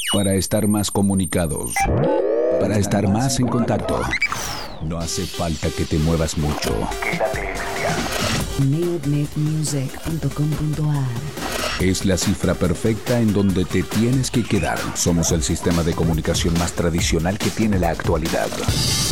Para estar más comunicados, para estar más en contacto, no hace falta que te muevas mucho. Quédate en neonetmusic.com.ar. Es la cifra perfecta en donde te tienes que quedar. Somos el sistema de comunicación más tradicional que tiene la actualidad.